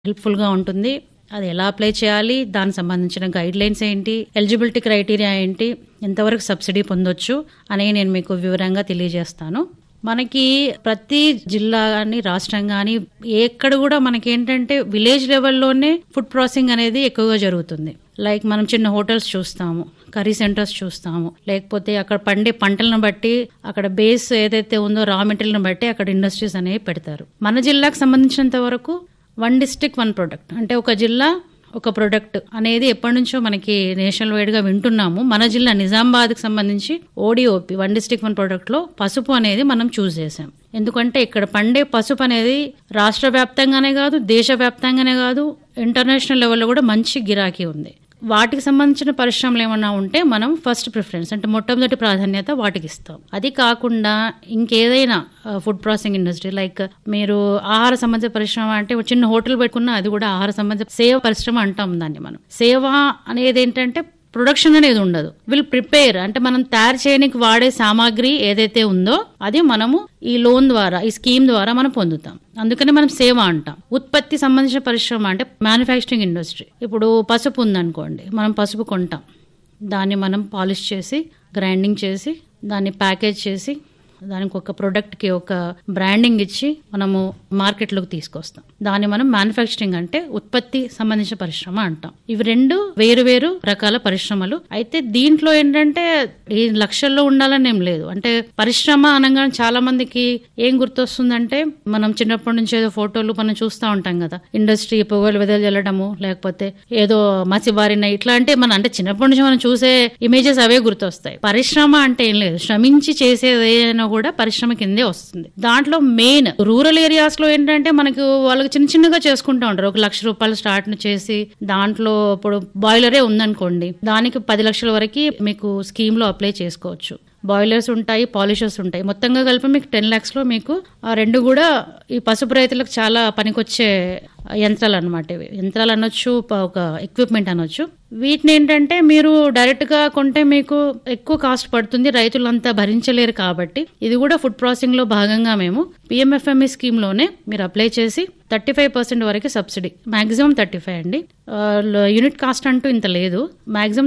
హెల్ప్ఫుల్గా ఉంటుంది. అది ఎలా అప్లై చేయాలి, దానికి సంబంధించిన గైడ్ లైన్స్ ఏంటి, ఎలిజిబిలిటీ క్రైటీరియా ఏంటి, ఎంతవరకు సబ్సిడీ పొందొచ్చు అనేవి నేను మీకు వివరంగా తెలియజేస్తాను. మనకి ప్రతి జిల్లా కానీ రాష్ట్రం కానీ ఎక్కడ కూడా మనకి ఏంటంటే విలేజ్ లెవెల్లోనే ఫుడ్ ప్రాసెసింగ్ అనేది ఎక్కువగా జరుగుతుంది. లైక్ మనం చిన్న హోటల్స్ చూస్తాము, కర్రీ సెంటర్స్ చూస్తాము, లేకపోతే అక్కడ పండే పంటలను బట్టి అక్కడ బేస్ ఏదైతే ఉందో రా మెటీరియల్ని బట్టి అక్కడ ఇండస్ట్రీస్ అనేవి పెడతారు. మన జిల్లాకు సంబంధించినంత వరకు 1 district 1 product అంటే ఒక జిల్లా ఒక ప్రొడక్ట్ అనేది ఎప్పటి నుంచో మనకి నేషనల్ వైడ్ గా వింటున్నాము. మన జిల్లా నిజామాబాద్ కి సంబంధించి ఓడిఓపి 1 district 1 product లో పసుపు అనేది మనం చూస్ చేసాం. ఎందుకంటే ఇక్కడ పండే పసుపు అనేది రాష్ట్ర వ్యాప్తంగానే కాదు, దేశ వ్యాప్తంగానే కాదు, ఇంటర్నేషనల్ లెవెల్లో కూడా మంచి గిరాకీ ఉంది. వాటికి సంబంధించిన పరిశ్రమలు ఏమన్నా ఉంటే మనం ఫస్ట్ ప్రిఫరెన్స్ అంటే మొట్టమొదటి ప్రాధాన్యత వాటికి ఇస్తాం. అది కాకుండా ఇంకేదైనా ఫుడ్ ప్రాసెసింగ్ ఇండస్ట్రీ లైక్ మీరు ఆహార సంబంధిత పరిశ్రమ అంటే చిన్న హోటల్ పెట్టుకున్నా అది కూడా ఆహార సంబంధిత సేవ పరిశ్రమ అంటాం దాన్ని. మనం సేవ అనేది ఏంటంటే ప్రొడక్షన్ అనేది ఉండదు, విల్ ప్రిపేర్ అంటే మనం తయారు చేయడానికి వాడే సామాగ్రి ఏదైతే ఉందో అది మనము ఈ లోన్ ద్వారా ఈ స్కీమ్ ద్వారా మనం పొందుతాం. అందుకని మనం సేవ అంటాం. ఉత్పత్తి సంబంధించిన పరిశ్రమ అంటే మ్యానుఫ్యాక్చరింగ్ ఇండస్ట్రీ. ఇప్పుడు పసుపు ఉందనుకోండి, మనం పసుపు కొంటాం, దాన్ని మనం పాలిష్ చేసి గ్రైండింగ్ చేసి దాన్ని ప్యాకేజ్ చేసి దానికి ఒక ప్రొడక్ట్ కి ఒక బ్రాండింగ్ ఇచ్చి మనము మార్కెట్లోకి తీసుకొస్తాం. దాన్ని మనం మ్యానుఫ్యాక్చరింగ్ అంటే ఉత్పత్తి సంబంధించిన పరిశ్రమ అంటాం. ఇవి రెండు వేరు వేరు రకాల పరిశ్రమలు. అయితే దీంట్లో ఏంటంటే ఈ లక్షల్లో ఉండాలని ఏం లేదు. అంటే పరిశ్రమ అనగానే చాలా మందికి ఏం గుర్తొస్తుందంటే మనం చిన్నప్పటి నుంచి ఏదో ఫోటోలు మనం చూస్తూ ఉంటాం కదా, ఇండస్ట్రీ పొగలు వెదలు చల్లడము లేకపోతే ఏదో మసిబారిన ఇట్లా అంటే మన అంటే చిన్నప్పటి నుంచి మనం చూసే ఇమేజెస్ అవే గుర్తొస్తాయి. పరిశ్రమ అంటే ఏం లేదు, శ్రమించి చేసేదైనా కూడా పరిశ్రమ కిందే వస్తుంది. దాంట్లో మెయిన్ రూరల్ ఏరియాస్ లో ఏంటంటే మనకు వాళ్ళకి చిన్న చిన్నగా చేసుకుంటూ ఉంటారు. 1 లక్ష రూపాయలు స్టార్ట్ చేసి దాంట్లో ఇప్పుడు బాయిలరే ఉందనుకోండి, దానికి 10 లక్షల వరకు మీకు స్కీమ్ లో అప్లై చేసుకోవచ్చు. బాయిలర్స్ ఉంటాయి, పాలిషర్స్ ఉంటాయి, మొత్తంగా కలిపి మీకు 10 lakhs లో మీకు ఆ రెండు కూడా ఈ పసుపు రైతులకు చాలా పనికొచ్చే యంత్రాలు అనమాట. ఇవి యంత్రాలు అనొచ్చు, ఒక ఎక్విప్మెంట్ అనొచ్చు. వీటిని ఏంటంటే మీరు డైరెక్ట్ గా కొంటే మీకు ఎక్కువ కాస్ట్ పడుతుంది, రైతులంతా భరించలేరు. కాబట్టి ఇది కూడా ఫుడ్ ప్రాసెసింగ్ లో భాగంగా మేము పిఎంఎఫ్ఎంఈ స్కీమ్ లోనే మీరు అప్లై చేసి 35% వరకు సబ్సిడీ, మాక్సిమం 35 అండి, యూనిట్ కాస్ట్ అంటూ ఇంత లేదు, మాక్సిమం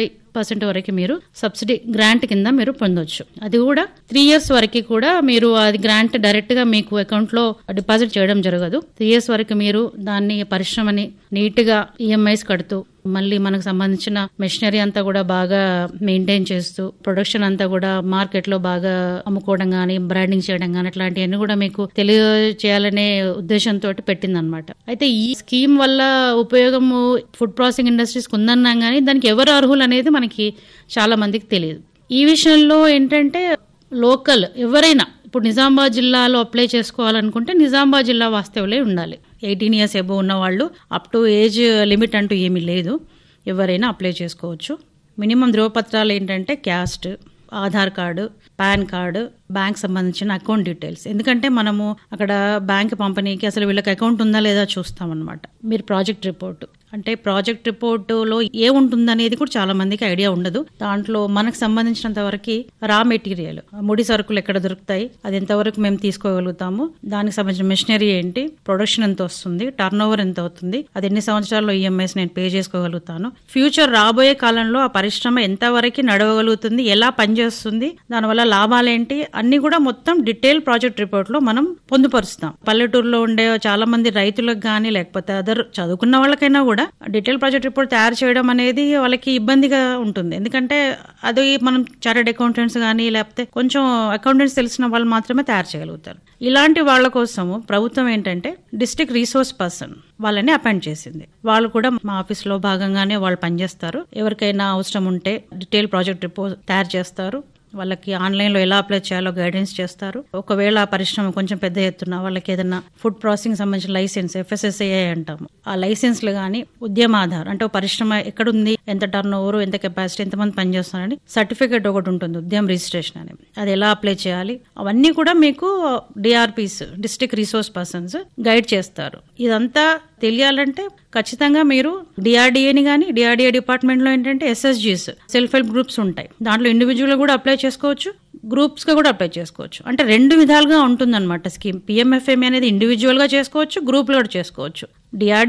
35% వరకు మీరు సబ్సిడీ గ్రాంట్ కింద మీరు పొందొచ్చు. అది కూడా 3 years వరకు కూడా మీరు అది గ్రాంట్ డైరెక్ట్ గా మీకు అకౌంట్ లో డిపాజిట్ చేయడం జరగదు. 3 years వరకు మీరు దాన్ని పరిశ్రమని నీట్ గా ఈఎంఐస్ కడుతూ మళ్ళీ మనకు సంబంధించిన మెషినరీ అంతా కూడా బాగా మెయింటైన్ చేస్తూ ప్రొడక్షన్ అంతా కూడా మార్కెట్ లో బాగా అమ్ముకోవడం గానీ బ్రాండింగ్ చేయడం గానీ అట్లాంటివన్నీ కూడా మీకు తెలియజేయాలనే ఉద్దేశంతో పెట్టిందనమాట. అయితే ఈ స్కీమ్ వల్ల ఉపయోగము ఫుడ్ ప్రాసెసింగ్ ఇండస్ట్రీస్ ఉందన్నాం గానీ దానికి ఎవరు అర్హులు అనేది మనకి చాలా మందికి తెలియదు. ఈ విషయంలో ఏంటంటే లోకల్ ఎవరైనా ఇప్పుడు నిజామాబాద్ జిల్లాలో అప్లై చేసుకోవాలనుకుంటే నిజామాబాద్ జిల్లా వాస్తవులే ఉండాలి. 18 years ఎబో ఉన్న వాళ్ళు, అప్ టు ఏజ్ లిమిట్ అంటూ ఏమీ లేదు, ఎవరైనా అప్లై చేసుకోవచ్చు. మినిమం ధృవపత్రాలు ఏంటంటే caste, Aadhaar card, pan card, bank సంబంధించిన అకౌంట్ డీటెయిల్స్. ఎందుకంటే మనము అక్కడ బ్యాంక్ పంపిణీకి అసలు వీళ్ళకి అకౌంట్ ఉందా లేదా చూస్తామన్నమాట. మీరు ప్రాజెక్ట్ రిపోర్ట్ అంటే ప్రాజెక్ట్ రిపోర్టులో ఏముంటుందనేది కూడా చాలా మందికి ఐడియా ఉండదు. దాంట్లో మనకు సంబంధించినంత వరకు రా మెటీరియల్, ముడి సరుకులు ఎక్కడ దొరుకుతాయి, అది ఎంతవరకు మేము తీసుకోగలుగుతాము, దానికి సంబంధించిన మెషినరీ ఏంటి, ప్రొడక్షన్ ఎంత వస్తుంది, టర్న్ ఓవర్ ఎంత అవుతుంది, అది ఎన్ని సంవత్సరాల్లో ఈఎంఐస్ నేను పే చేసుకోగలుగుతాను, ఫ్యూచర్ రాబోయే కాలంలో ఆ పరిశ్రమ ఎంతవరకు నడవగలుగుతుంది, ఎలా పనిచేస్తుంది, దానివల్ల లాభాలేంటి అన్ని కూడా మొత్తం డీటెయిల్ ప్రాజెక్ట్ రిపోర్ట్ లో మనం పొందుపరుస్తాం. పల్లెటూరులో ఉండే చాలా మంది రైతులకు గానీ లేకపోతే అదర్ చదువుకున్న వాళ్ళకైనా కూడా డీటెయిల్ ప్రాజెక్ట్ రిపోర్ట్ తయారు చేయడం అనేది వాళ్ళకి ఇబ్బందిగా ఉంటుంది. ఎందుకంటే అది మనం చార్టెడ్ అకౌంటెంట్స్ కానీ లేకపోతే కొంచెం అకౌంటెంట్స్ తెలిసిన వాళ్ళు మాత్రమే తయారు చేయగలుగుతారు. ఇలాంటి వాళ్ళ కోసము ప్రభుత్వం ఏంటంటే డిస్ట్రిక్ట్ రిసోర్స్ పర్సన్ వాళ్ళని అపాయింట్ చేసింది. వాళ్ళు కూడా మా ఆఫీస్ లో భాగంగానే వాళ్ళు పనిచేస్తారు. ఎవరికైనా అవసరం ఉంటే డీటెయిల్ ప్రాజెక్ట్ రిపోర్ట్ తయారు చేస్తారు. వాళ్ళకి ఆన్లైన్ లో ఎలా అప్లై చేయాలో గైడెన్స్ చేస్తారు. ఒకవేళ ఆ పరిశ్రమ కొంచెం పెద్ద ఎత్తున వాళ్ళకి ఏదైనా ఫుడ్ ప్రాసెసింగ్ సంబంధించిన లైసెన్స్ FSSAI అంటాము, ఆ లైసెన్స్లు గానీ ఉద్యమాధార్ అంటే పరిశ్రమ ఎక్కడుంది, ఎంత టర్న్ ఓవర్, ఎంత కెపాసిటీ, ఎంతమంది పనిచేస్తున్నారని సర్టిఫికేట్ ఒకటి ఉంటుంది, ఉద్యమ రిజిస్ట్రేషన్ అని, అది ఎలా అప్లై చేయాలి అవన్నీ కూడా మీకు DRPs district resource persons guide చేస్తారు. ఇదంతా తెలియాలంటే ఖచ్చితంగా మీరు డిఆర్డీఏని కానీ డిఆర్డీఏ డిపార్ట్మెంట్ లో ఏంటంటే SSGs సెల్ఫ్ హెల్ప్ గ్రూప్స్ ఉంటాయి. దాంట్లో ఇండివిజువల్ కూడా అప్లై చేసుకోవచ్చు, గ్రూప్స్ గా కూడా అప్లై చేసుకోవచ్చు. అంటే 2 విధాలుగా ఉంటుందన్నమాట స్కీమ్. పిఎంఎఫ్ఎంఈ అనేది ఇండివిజువల్ గా చేసుకోవచ్చు, గ్రూప్ లో కూడా చేసుకోవచ్చు. డిఆర్డీ